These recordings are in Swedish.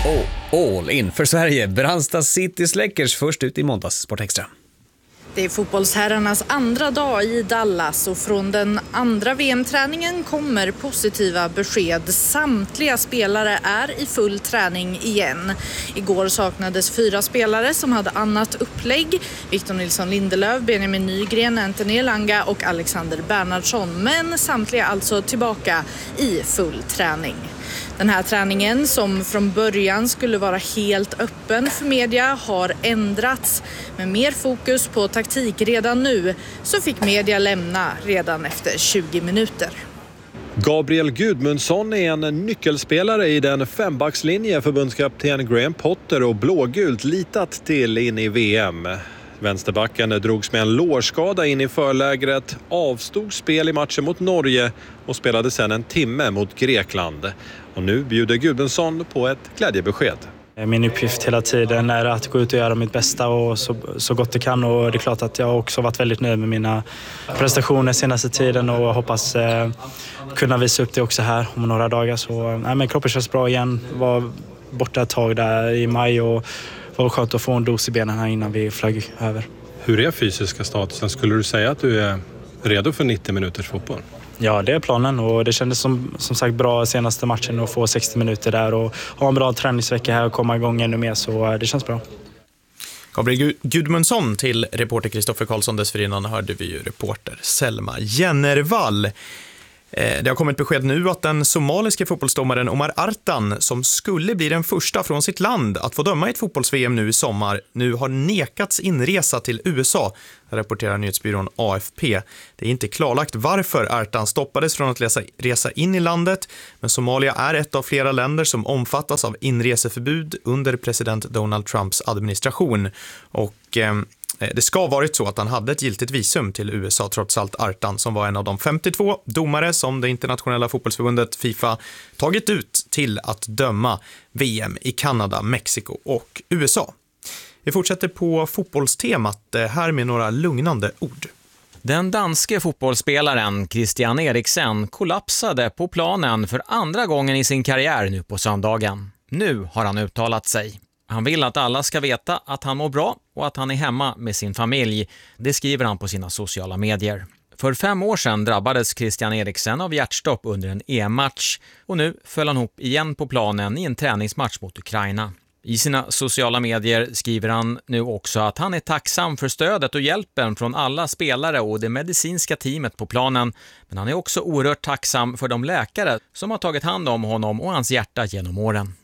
All in för Sverige. Brandsta City Släckers först ut i måndags Sportextra. Det är fotbollsherrarnas andra dag i Dallas och från den andra VM-träningen kommer positiva besked. Samtliga spelare är i full träning igen. Igår saknades 4 spelare som hade annat upplägg. Victor Nilsson Lindelöf, Benjamin Nygren, Anthony Elanga och Alexander Bernhardsson. Men samtliga alltså tillbaka i full träning. Den här träningen som från början skulle vara helt öppen för media har ändrats. Med mer fokus på taktik redan nu så fick media lämna redan efter 20 minuter. Gabriel Gudmundsson är en nyckelspelare i den 5-backslinje förbundskapten Graham Potter och blågult litat till in i VM. Vänsterbacken drogs med en lårskada in i förlägret, avstod spel i matchen mot Norge och spelade sedan en timme mot Grekland. Och nu bjuder Gudmundsson på ett glädjebesked. Min uppgift hela tiden är att gå ut och göra mitt bästa och så gott det kan. Och det är klart att jag också varit väldigt nöjd med mina prestationer senaste tiden och hoppas kunna visa upp det också här om några dagar. Så men kroppen känns bra igen. Var borta ett tag där i maj och var skönt att få en dos i benen här innan vi flög över. Hur är fysiska statusen? Skulle du säga att du är redo för 90 minuters fotboll? Ja, det är planen och det kändes som sagt bra senaste matchen att få 60 minuter där och ha en bra träningsvecka här och komma igång ännu mer, så det känns bra. Gabriel Gudmundsson till reporter Kristoffer Karlsson. Dessförinnan hörde vi ju reporter Selma Jennervall. Det har kommit besked nu att den somaliske fotbollsdomaren Omar Artan, som skulle bli den första från sitt land att få döma ett fotbolls-VM nu i sommar, nu har nekats inresa till USA, rapporterar nyhetsbyrån AFP. Det är inte klarlagt varför Artan stoppades från att resa in i landet, men Somalia är ett av flera länder som omfattas av inreseförbud under president Donald Trumps administration. Och det ska varit så att han hade ett giltigt visum till USA, trots allt Artan, som var en av de 52 domare som det internationella fotbollsförbundet FIFA tagit ut till att döma VM i Kanada, Mexiko och USA. Vi fortsätter på fotbollstemat här med några lugnande ord. Den danske fotbollsspelaren Christian Eriksen kollapsade på planen för andra gången i sin karriär nu på söndagen. Nu har han uttalat sig. Han vill att alla ska veta att han mår bra och att han är hemma med sin familj. Det skriver han på sina sociala medier. För 5 år sedan drabbades Christian Eriksen av hjärtstopp under en EM-match och nu föll han ihop igen på planen i en träningsmatch mot Ukraina. I sina sociala medier skriver han nu också att han är tacksam för stödet och hjälpen från alla spelare och det medicinska teamet på planen, men han är också oerhört tacksam för de läkare som har tagit hand om honom och hans hjärta genom åren.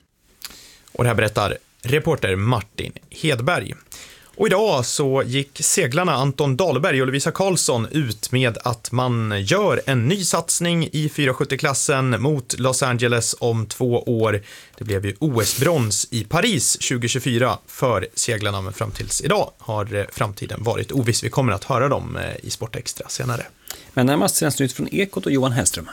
Och det här berättar reporter Martin Hedberg. Och idag så gick seglarna Anton Dahlberg och Lovisa Karlsson ut med att man gör en ny satsning i 470-klassen mot Los Angeles om 2 år. Det blev ju OS-brons i Paris 2024 för seglarna, men fram tills idag har framtiden varit oviss. Vi kommer att höra dem i Sportextra senare. Men närmast sänds nytt från Ekot och Johan Hellström.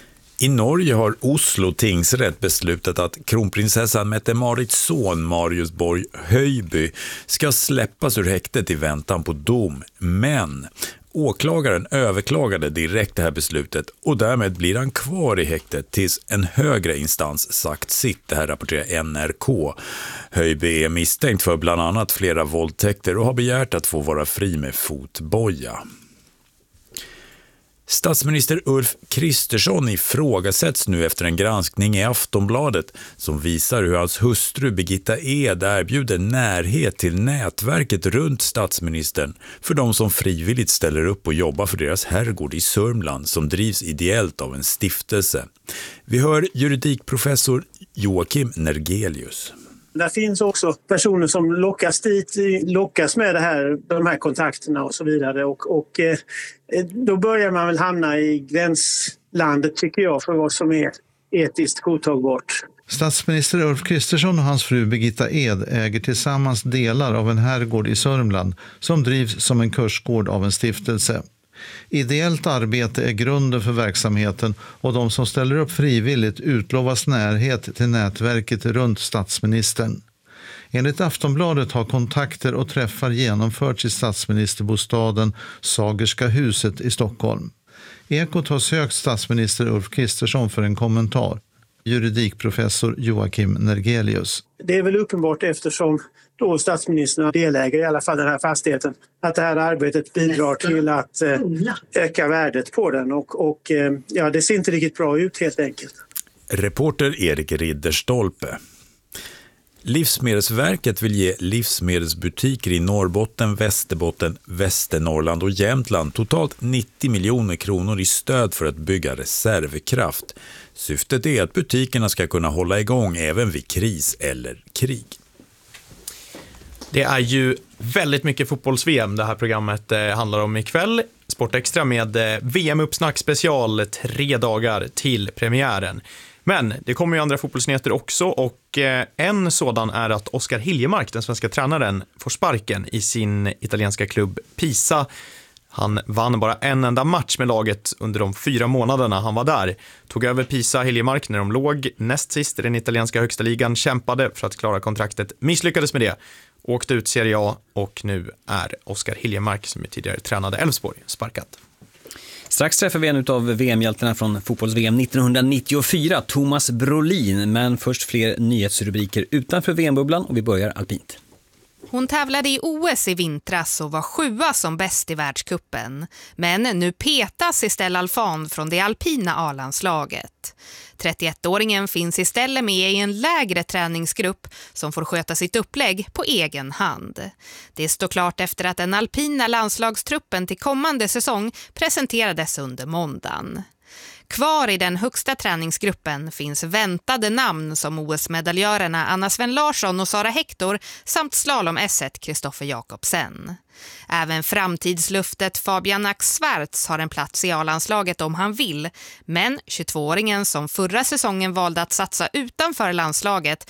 I Norge har Oslo tingsrätt beslutat att kronprinsessan Mette-Marits son Marius Borg Höjby ska släppas ur häktet i väntan på dom. Men åklagaren överklagade direkt det här beslutet och därmed blir han kvar i häktet tills en högre instans sagt sitt. Det här rapporterar NRK. Höjby är misstänkt för bland annat flera våldtäkter och har begärt att få vara fri med fotboja. Statsminister Ulf Kristersson ifrågasätts nu efter en granskning i Aftonbladet som visar hur hans hustru Birgitta Ed erbjuder närhet till nätverket runt statsministern för de som frivilligt ställer upp och jobbar för deras herrgård i Sörmland som drivs ideellt av en stiftelse. Vi hör juridikprofessor Joakim Nergelius. Där finns också personer som lockas med de här kontakterna och så vidare. Och då börjar man väl hamna i gränslandet, tycker jag, för vad som är etiskt godtagbart. Statsminister Ulf Kristersson och hans fru Birgitta Ed äger tillsammans delar av en herrgård i Sörmland som drivs som en kursgård av en stiftelse. Ideellt arbete är grunden för verksamheten och de som ställer upp frivilligt utlovas närhet till nätverket runt statsministern. Enligt Aftonbladet har kontakter och träffar genomförts i statsministerbostaden Sagerska huset i Stockholm. Ekot har sökt statsminister Ulf Kristersson för en kommentar. juridikprofessor Joakim Nergelius. Det är väl uppenbart eftersom då statsministern deläger i alla fall den här fastigheten, att det här arbetet bidrar till att öka värdet på den och det ser inte riktigt bra ut helt enkelt. Reporter Erik Ridderstolpe. Livsmedelsverket vill ge livsmedelsbutiker i Norrbotten, Västerbotten, Västernorrland och Jämtland totalt 90 miljoner kronor i stöd för att bygga reservkraft. Syftet är att butikerna ska kunna hålla igång även vid kris eller krig. Det är ju väldigt mycket fotbolls-VM det här programmet handlar om ikväll. Sportextra med VM-uppsnack special 3 dagar till premiären. Men det kommer ju andra fotbollsnyheter också och en sådan är att Oskar Hiljemark, den svenska tränaren, får sparken i sin italienska klubb Pisa. Han vann bara en enda match med laget under de 4 månaderna han var där. Tog över Pisa Hiljemark när de låg näst sist i den italienska högsta ligan, kämpade för att klara kontraktet, misslyckades med det. Åkte ut Serie A och nu är Oskar Hiljemark, som tidigare tränade Elfsborg, sparkad. Strax träffar vi en av VM-hjältarna från fotbolls-VM 1994, Thomas Brolin. Men först fler nyhetsrubriker utanför VM-bubblan och vi börjar alpint. Hon tävlade i OS i vintras och var 7:a som bäst i världskuppen. Men nu petas Estelle Alfand från det alpina A-landslaget. 31-åringen finns istället med i en lägre träningsgrupp som får sköta sitt upplägg på egen hand. Det står klart efter att den alpina landslagstruppen till kommande säsong presenterades under måndagen. Kvar i den högsta träningsgruppen finns väntade namn som OS-medaljörerna Anna Sven Larsson och Sara Hector samt slalom-esset Kristoffer Jakobsen. Även framtidsluftet Fabian Ax-Schwarz har en plats i A-landslaget om han vill, men 22-åringen som förra säsongen valde att satsa utanför landslaget